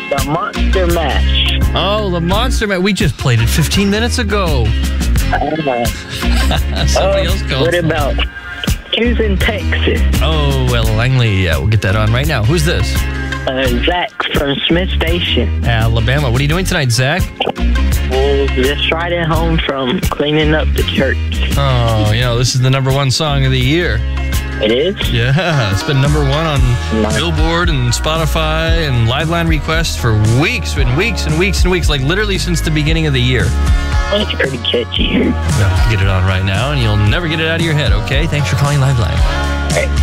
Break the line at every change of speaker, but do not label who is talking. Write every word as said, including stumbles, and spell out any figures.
The Monster Mash.
Oh, the Monster Mash. We just played it fifteen minutes ago.
Uh,
Somebody
uh,
else called.
What about Houston, Texas?
Oh, well, Langley. Yeah, we'll get that on right now. Who's this?
Uh, Zach from Smith Station.
Alabama. What are you doing tonight, Zach?
Well, just right at home from cleaning up the church.
Oh, you know, this is the number one song of the year.
It is?
Yeah, it's been number one on
Nice.
Billboard and Spotify and Liveline requests for weeks and weeks and weeks and weeks, like literally since the beginning of the year.
Well, it's pretty catchy.
Well, get it on right now, and you'll never get it out of your head, okay? Thanks for calling Liveline.
All right.